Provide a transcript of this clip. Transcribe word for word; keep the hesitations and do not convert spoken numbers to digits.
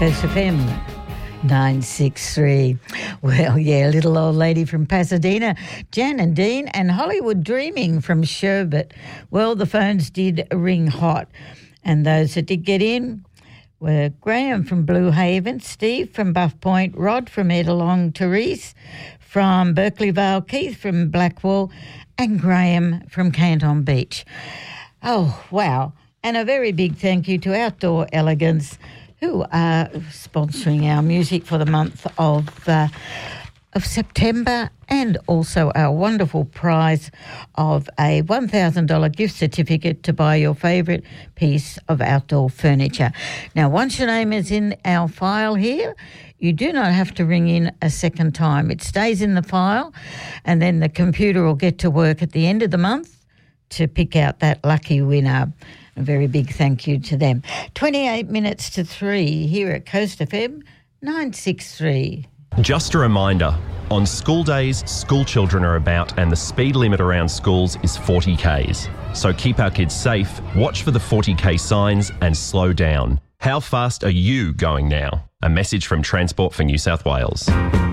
Coast F M nine six three. Well, yeah, little old lady from Pasadena, Jan and Dean, and Hollywood Dreaming from Sherbet. Well, the phones did ring hot, and those that did get in were Graham from Blue Haven, Steve from Buff Point, Rod from Edalong, Therese from Berkeley Vale, Keith from Blackwall, and Graham from Canton Beach. Oh, wow. And a very big thank you to Outdoor Elegance, who are sponsoring our music for the month of uh, of September, and also our wonderful prize of a one thousand dollars gift certificate to buy your favourite piece of outdoor furniture. Now, once your name is in our file here, you do not have to ring in a second time. It stays in the file, and then the computer will get to work at the end of the month to pick out that lucky winner. A very big thank you to them. twenty-eight minutes to three here at Coast F M nine six three. Just a reminder, on school days, school children are about and the speed limit around schools is forty kays. So keep our kids safe, watch for the forty k signs and slow down. How fast are you going now? A message from Transport for New South Wales.